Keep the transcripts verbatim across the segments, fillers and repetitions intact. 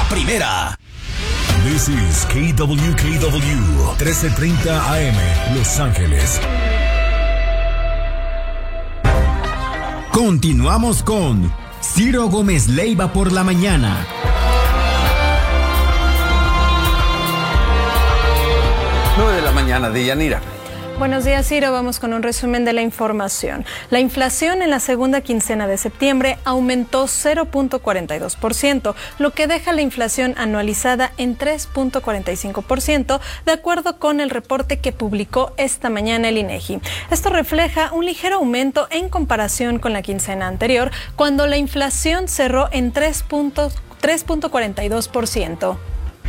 primera. This is K W K W, trece treinta A M, Los Ángeles. Continuamos con Ciro Gómez Leiva por la mañana. nueve de la mañana, de Yanira. Buenos días, Ciro. Vamos con un resumen de la información. La inflación en la segunda quincena de septiembre aumentó cero punto cuarenta y dos por ciento, lo que deja la inflación anualizada en tres punto cuarenta y cinco por ciento, de acuerdo con el reporte que publicó esta mañana el INEGI. Esto refleja un ligero aumento en comparación con la quincena anterior, cuando la inflación cerró en tres punto cuarenta y dos por ciento.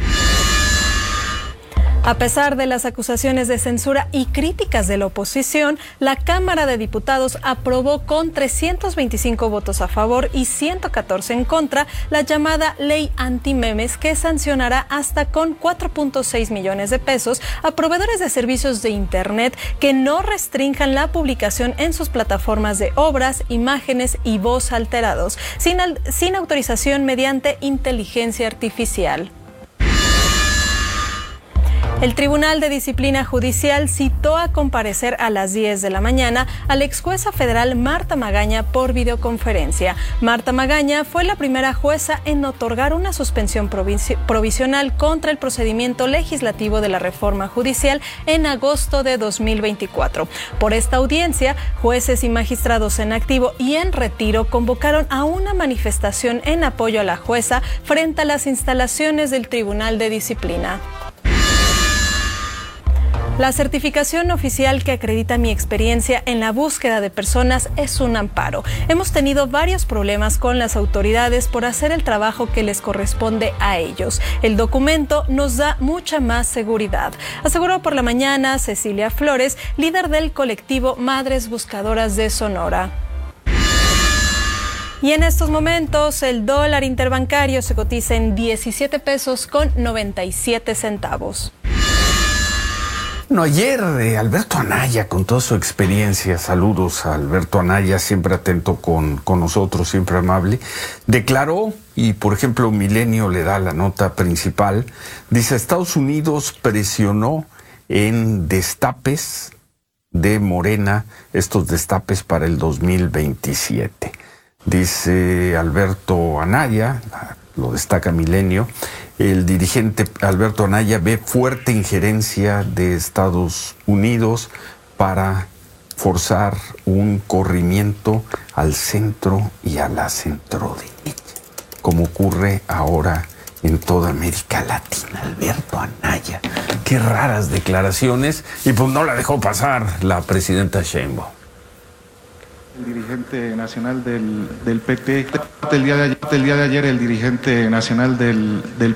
A pesar de las acusaciones de censura y críticas de la oposición, la Cámara de Diputados aprobó con trescientos veinticinco votos a favor y ciento catorce en contra la llamada Ley Antimemes, que sancionará hasta con cuatro punto seis millones de pesos a proveedores de servicios de Internet que no restrinjan la publicación en sus plataformas de obras, imágenes y voz alterados, sin, sin autorización mediante inteligencia artificial. El Tribunal de Disciplina Judicial citó a comparecer a las diez de la mañana a la exjueza federal Marta Magaña por videoconferencia. Marta Magaña fue la primera jueza en otorgar una suspensión provis- provisional contra el procedimiento legislativo de la reforma judicial en agosto de dos mil veinticuatro. Por esta audiencia, jueces y magistrados en activo y en retiro convocaron a una manifestación en apoyo a la jueza frente a las instalaciones del Tribunal de Disciplina. La certificación oficial que acredita mi experiencia en la búsqueda de personas es un amparo. Hemos tenido varios problemas con las autoridades por hacer el trabajo que les corresponde a ellos. El documento nos da mucha más seguridad, aseguró por la mañana Cecilia Flores, líder del colectivo Madres Buscadoras de Sonora. Y en estos momentos el dólar interbancario se cotiza en diecisiete pesos con noventa y siete centavos. Bueno, ayer eh, Alberto Anaya, con toda su experiencia, saludos a Alberto Anaya, siempre atento con, con nosotros, siempre amable, declaró, y por ejemplo Milenio le da la nota principal, dice: Estados Unidos presionó en destapes de Morena, estos destapes para el dos mil veintisiete. Dice Alberto Anaya, lo destaca Milenio, el dirigente Alberto Anaya ve fuerte injerencia de Estados Unidos para forzar un corrimiento al centro y a la centroderecha, como ocurre ahora en toda América Latina. Alberto Anaya, qué raras declaraciones, y pues no la dejó pasar la presidenta Sheinbaum. El dirigente nacional del, del P T, el día de ayer, el día de ayer el dirigente nacional del, del